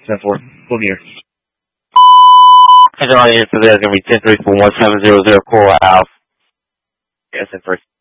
10-4. Full gear. Engine on the unit, so there's going to be 10-3 for 1700 Coral Ave. Yes, 10-1.